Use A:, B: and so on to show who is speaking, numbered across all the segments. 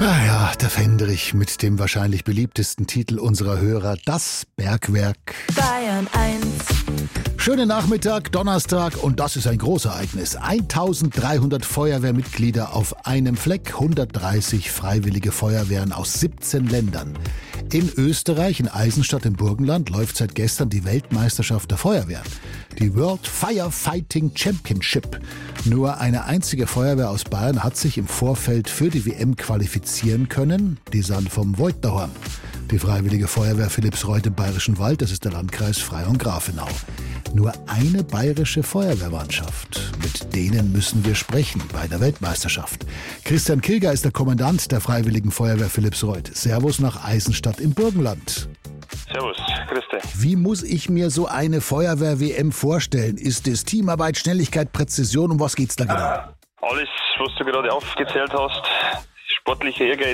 A: Ah ja, der Fendrich mit dem wahrscheinlich beliebtesten Titel unserer Hörer, das Bergwerk.
B: Bayern 1.
A: Schönen Nachmittag, Donnerstag, und das ist ein Großereignis. 1300 Feuerwehrmitglieder auf einem Fleck, 130 freiwillige Feuerwehren aus 17 Ländern. In Österreich, in Eisenstadt im Burgenland, läuft seit gestern die Weltmeisterschaft der Feuerwehren. Die World Firefighting Championship. Nur eine einzige Feuerwehr aus Bayern hat sich im Vorfeld für die WM qualifizieren können, die Sand vom Voigtdauern. Die Freiwillige Feuerwehr Philippsreuth im Bayerischen Wald, das ist der Landkreis Freyung-Grafenau. Nur eine bayerische Feuerwehrmannschaft. Mit denen müssen wir sprechen bei der Weltmeisterschaft. Christian Kilger ist der Kommandant der Freiwilligen Feuerwehr Philippsreuth. Servus nach Eisenstadt im Burgenland.
C: Servus, grüß dich.
A: Wie muss ich mir so eine Feuerwehr-WM vorstellen? Ist es Teamarbeit, Schnelligkeit, Präzision? Um was geht's da genau?
C: Alles, was du gerade aufgezählt hast, sportlicher Ehrgeiz,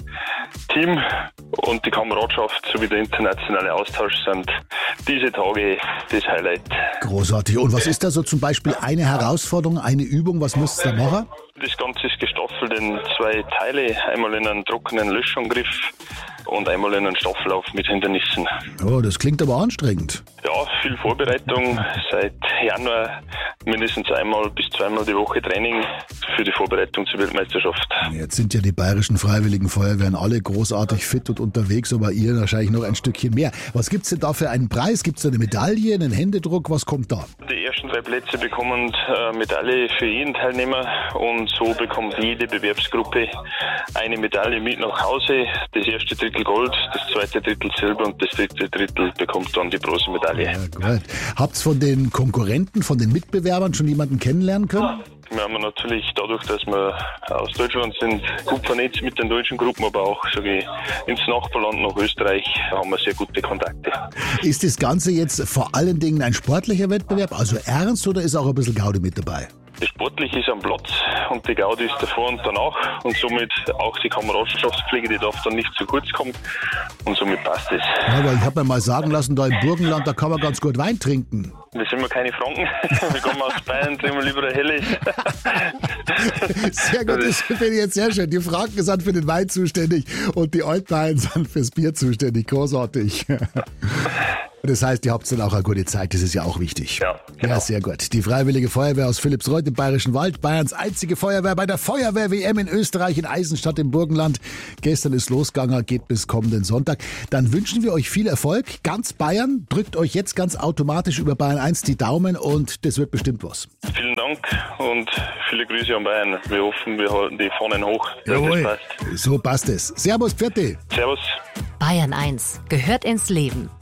C: Team und die Kameradschaft sowie der internationale Austausch sind diese Tage das Highlight.
A: Großartig. Und was ist da so zum Beispiel eine Herausforderung, eine Übung? Was müsst ihr da machen?
C: Das Ganze ist gestaffelt in 2 Teile, einmal in einen trockenen Löschangriff und einmal in einen Staffellauf mit Hindernissen.
A: Oh, das klingt aber anstrengend.
C: Ja, viel Vorbereitung, seit Januar mindestens 1- bis 2-mal die Woche Training für die Vorbereitung zur Weltmeisterschaft.
A: Jetzt sind ja die bayerischen Freiwilligen Feuerwehren alle großartig fit und unterwegs, aber ihr wahrscheinlich noch ein Stückchen mehr. Was gibt's denn da für einen Preis? Gibt's da eine Medaille, einen Händedruck? Was kommt da?
C: Die ersten 3 Plätze bekommen Medaille für jeden Teilnehmer und so bekommt jede Bewerbsgruppe eine Medaille mit nach Hause. Das erste Drittel Gold, das zweite Drittel Silber und das dritte Drittel bekommt dann die Bronzemedaille.
A: Ja, gut. Habt's von den Konkurrenten, von den Mitbewerbern schon jemanden kennenlernen können?
C: Wir haben natürlich dadurch, dass wir aus Deutschland sind, gut vernetzt mit den deutschen Gruppen, aber auch ins Nachbarland nach Österreich haben wir sehr gute Kontakte.
A: Ist das Ganze jetzt vor allen Dingen ein sportlicher Wettbewerb, also ernst, oder ist auch ein bisschen Gaudi mit dabei?
C: Das Sportliche ist am Platz und die Gaudi ist davor und danach und somit auch die Kameradschaftspflege, die darf dann nicht zu kurz kommen und somit passt es.
A: Ja, weil ich habe mir mal sagen lassen, da im Burgenland, da kann man ganz gut Wein trinken.
C: Wir sind keine Franken, wir kommen aus Bayern, trinken wir lieber eine helle.
A: Sehr gut, das finde ich jetzt sehr schön. Die Franken sind für den Wein zuständig und die Altbayern sind fürs Bier zuständig. Großartig. Das heißt, ihr habt dann auch eine gute Zeit, das ist ja auch wichtig.
C: Ja, genau.
A: Ja, sehr gut. Die Freiwillige Feuerwehr aus Philippsreuth im Bayerischen Wald, Bayerns einzige Feuerwehr bei der Feuerwehr-WM in Österreich, in Eisenstadt im Burgenland. Gestern ist losgegangen, geht bis kommenden Sonntag. Dann wünschen wir euch viel Erfolg. Ganz Bayern drückt euch jetzt ganz automatisch über Bayern 1 die Daumen und das wird bestimmt was.
C: Vielen Dank und viele Grüße an Bayern. Wir hoffen, wir halten die Fahnen hoch.
A: Jawohl,
C: das passt.
A: so passt es. Servus, Pfiatti.
C: Servus.
B: Bayern 1 gehört ins Leben.